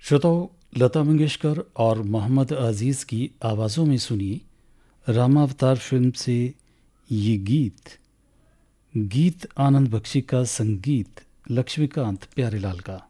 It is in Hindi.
श्रोताओं, लता मंगेशकर और मोहम्मद अजीज़ की आवाज़ों में सुनिए रामावतार फिल्म से ये गीत। गीत आनंद बख्शी का, संगीत लक्ष्मीकांत प्यारेलाल का।